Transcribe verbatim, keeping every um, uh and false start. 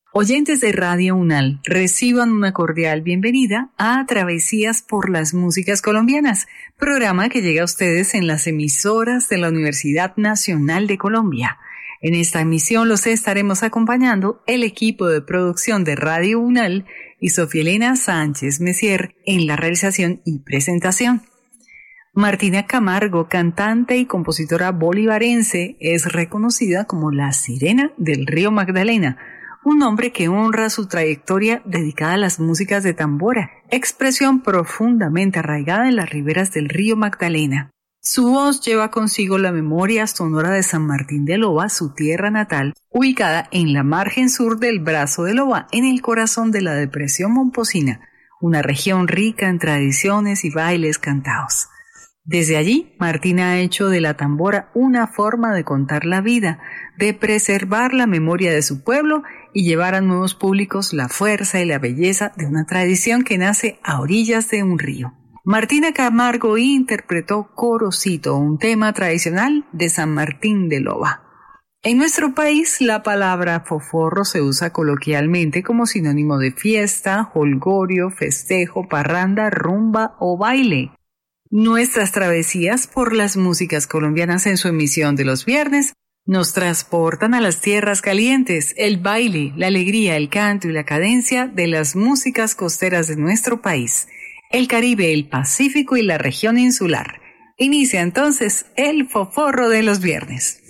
Oyentes de Radio UNAL, reciban una cordial bienvenida a Travesías por las Músicas Colombianas, programa que llega a ustedes en las emisoras de la Universidad Nacional de Colombia. En esta emisión los estaremos acompañando el equipo de producción de Radio UNAL y Sofía Elena Sánchez Messier en la realización y presentación. Martina Camargo, cantante y compositora bolivarense, es reconocida como la Sirena del Río Magdalena, un nombre que honra su trayectoria dedicada a las músicas de tambora, expresión profundamente arraigada en las riberas del río Magdalena. Su voz lleva consigo la memoria sonora de San Martín de Loba, su tierra natal, ubicada en la margen sur del Brazo de Loba, en el corazón de la depresión momposina, una región rica en tradiciones y bailes cantados. Desde allí, Martina ha hecho de la tambora una forma de contar la vida, de preservar la memoria de su pueblo y llevar a nuevos públicos la fuerza y la belleza de una tradición que nace a orillas de un río. Martina Camargo interpretó Corocito, un tema tradicional de San Martín de Loba. En nuestro país, la palabra foforro se usa coloquialmente como sinónimo de fiesta, jolgorio, festejo, parranda, rumba o baile. Nuestras travesías por las músicas colombianas en su emisión de los viernes nos transportan a las tierras calientes, el baile, la alegría, el canto y la cadencia de las músicas costeras de nuestro país, el Caribe, el Pacífico y la región insular. Inicia entonces el foforro de los viernes.